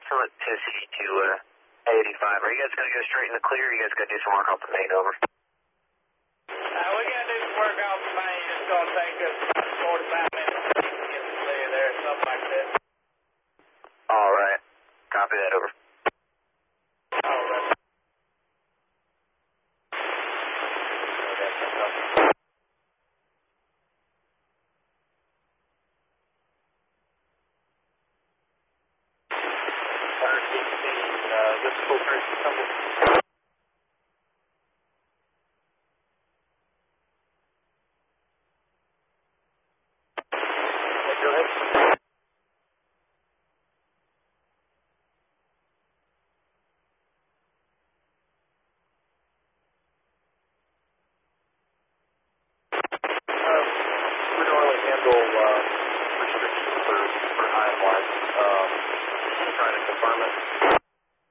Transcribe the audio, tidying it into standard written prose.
Tennessee to 85. Are you guys going to go straight in the clear, or you guys going to do some work off the main? Over. We got to do some work off the main. It's going to take us 45 minutes to get the clear there, something like that. All right. Copy that. Over. All right. This is full trace coming. Go ahead. We don't really handle restrictions for high and wide. Trying to confirm it.